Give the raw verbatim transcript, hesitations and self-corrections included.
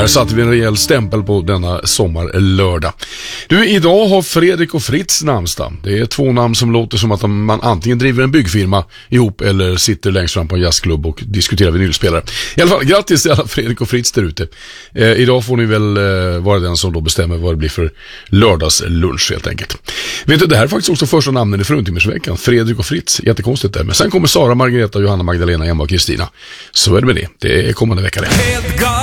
Där satte vi en rejäl stämpel på denna sommarlördag. Du, idag har Fredrik och Fritz namnsdag. Det är två namn som låter som att man antingen driver en byggfirma ihop eller sitter längst fram på en jazzklubb och diskuterar vinylspelare. I alla fall, grattis till alla Fredrik och Fritz där ute. Eh, idag får ni väl eh, vara den som då bestämmer vad det blir för lördagslunch helt enkelt. Vet du, det här är faktiskt också första namnen i Fruntimmersveckan. Fredrik och Fritz, jättekonstigt där. Men sen kommer Sara, Margareta, Johanna, Magdalena, Emma och Kristina. Så är det med det. Det är kommande vecka det.